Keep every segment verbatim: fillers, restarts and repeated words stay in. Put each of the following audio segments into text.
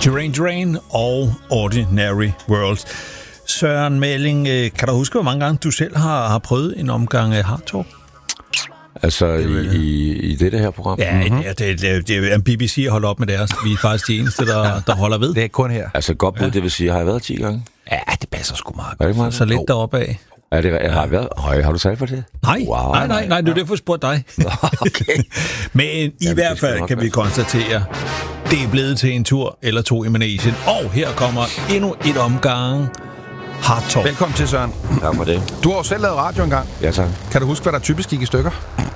Duran Duran og Ordinary World. Søren Malling, kan du huske, hvor mange gange du selv har, har prøvet en omgang Hard Talk? Altså i, i, i det her program? Ja, mm-hmm. det, det, det, det er B B C at holde op med deres. Vi er faktisk de eneste, der, der holder ved. Det er kun her. Altså godt bud, ja. Det vil sige, har jeg været ti gange? Ja, det passer sgu meget. Er det meget? Så, så lidt oh. deroppe af. Er det, jeg har været? Høj, har du sagt for det? Nej, wow. nej, nej, nej, det er derfor, jeg spurgte dig. Okay. Men i Jamen, hvert fald kan vi konstatere, det er blevet til en tur eller to i Manesien. Og her kommer endnu et omgang Hard Talk. Velkommen til, Søren. Tak for det. Du har jo selv lavet radio engang. Ja, tak. Kan du huske, hvad der typisk gik i stykker?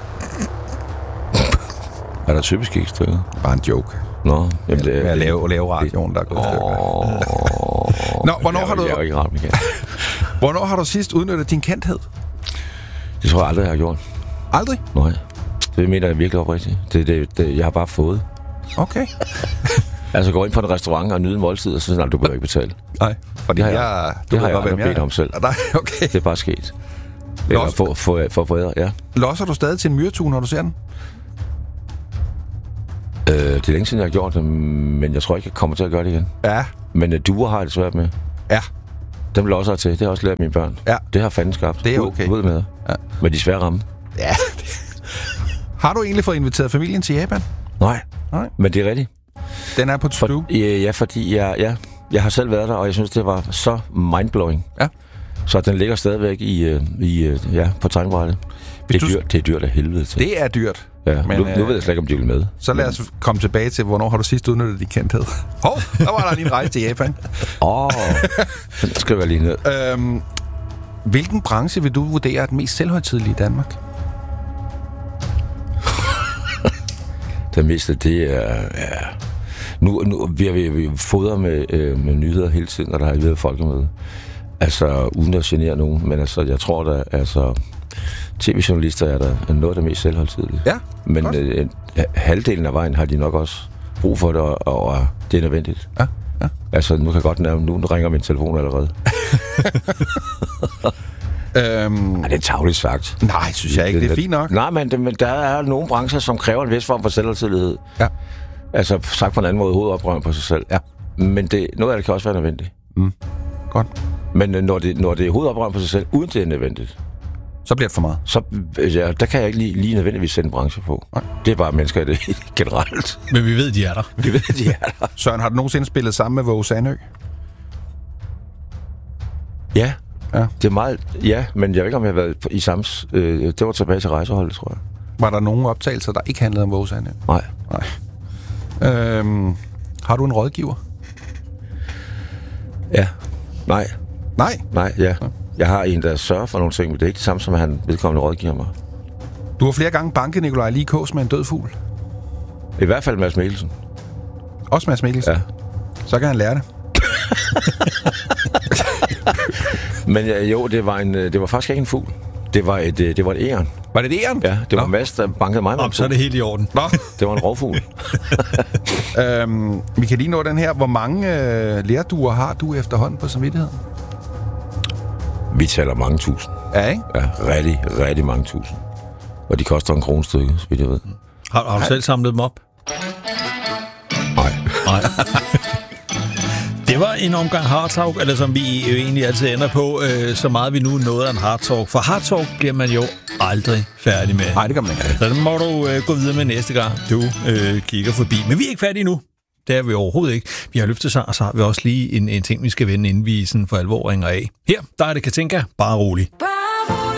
Er der typisk gik i stykker? Bare en joke. Nå, jamen det er... At lave, lave radioen, der er gået i stykker. Nå, hvornår har du... Jeg er ikke ret, Michael. Hvornår har du sidst udnyttet din kendthed? Det tror jeg aldrig, jeg har gjort. Aldrig? Nej. Det mener jeg virkelig oprigtigt. Det, det, det, jeg har bare fået. Okay. Altså gå ind på en restaurant og nyde en måltid, og så sådan, du behøver ikke betale. Nej, fordi det har jeg... jeg, Du det har jeg aldrig bedt jeg... om selv. Nej, okay. Det er bare sket. Eller for, for, for forældre, ja. Losser du stadig til en myretue, når du ser den? Øh, det er længe siden, jeg har gjort det, men jeg tror ikke, jeg kommer til at gøre det igen. Ja. Men uh, duer har jeg det svært med. Ja. Dem losser jeg til. Det har også lært mine børn. Ja. Det har fanden skabt. Det er okay. Ud, ud med. Ja. Men de svære ramme. Ja. Har du egentlig fået inviteret familien til Japan? Nej. Nej. Men det er rigtigt. Den er på For, to. ja, ja, fordi jeg, ja, jeg har selv været der, og jeg synes, det var så mindblowing. Ja. Så den ligger stadigvæk i, i ja, på tegnbrættet. Det, du... det er dyrt af helvede til. Det er dyrt. Ja, men, nu, nu ved jeg slet ikke, om de vil med. Så lad os komme tilbage til, hvornår har du sidst udnyttet din kendthed? Hov, der var der lige en rejse til Japan. Åh, oh, den skriver jeg lige ned. Øhm, hvilken branche vil du vurdere er den mest selvhøjtidelige i Danmark? Det meste, det er... Ja. Nu, nu vi, vi, vi fodrer med, øh, med nyheder hele tiden, når der har været folkemøde. Altså, uden at genere nogen. Men altså, jeg tror, der altså... tv-journalister er der er noget af det mest selvholdtidelige. Ja, men øh, halvdelen af vejen har de nok også brug for det, og, og det er nødvendigt. Ja, ja. Altså, nu kan jeg godt nævne, nu ringer min telefon allerede. øhm, Ej, det er tavligt sagt. Nej, synes jeg ikke. Det er fint nok. Nej, men, det, men der er nogle brancher, som kræver en vis form for selvholdtidelighed. Ja. Altså, sagt på en anden måde, hovedoprøring på sig selv. Ja. Men det, noget af det kan også være nødvendigt. Mm. Godt. Men når det, når det er hovedoprøring på sig selv, uden det er nødvendigt, så bliver det for meget. Så ja, der kan jeg ikke lige, lige nødvendigvis sætte en branche på. Nej. Det er bare mennesker i det generelt. Men vi ved, de er der. Vi ved, de er der. Søren, har du nogensinde spillet sammen med Våge Sandø? Ja. Ja. Det er meget... Ja, men jeg ved ikke, om jeg har været i samme... Øh, det var tilbage til rejseholdet, tror jeg. Var der nogen optagelser, der ikke handlede om Våge Sandø? Nej. Nej. Øhm, har du en rådgiver? Ja. Nej. Nej? Nej, ja. ja. Jeg har en, der sørger for nogle ting, men det er ikke det samme, som han vedkommende rådgiver mig. Du har flere gange banket Nikolaj Likås med en død fugl. I hvert fald Mads Mikkelsen. Også Mads Mikkelsen? Ja. Så kan han lære det. Men ja, jo, det var, en, det var faktisk ikke en fugl. Det var et, det var et æren. Var det et æren? Ja, det var Nå. Mads, der bankede mig med Om, så er det helt i orden. Nå. Det var en rovfugl. øhm, vi kan lige nå den her. Hvor mange øh, lærduer har du efterhånden på samvittigheden? Vi taler mange tusind. Ja, ikke? Ja, rigtig, rigtig mange tusind. Og de koster en kronestykke, så vidt jeg ved. Har, har du selv samlet dem op? Nej. Nej. Det var en omgang Hard Talk, eller som vi jo egentlig altid ender på, øh, så meget vi nu nåede af en Hard Talk. For Hard Talk bliver man jo aldrig færdig med. Nej, det kan man ikke. Så den må du øh, gå videre med næste gang, du øh, kigger forbi. Men vi er ikke færdige nu. Det er vi overhovedet ikke. Vi har løftet sig, og så har vi også lige en, en ting, vi skal vende, inden vi sådan for alvor ringer af. Her, der er det Katinka. Bare rolig.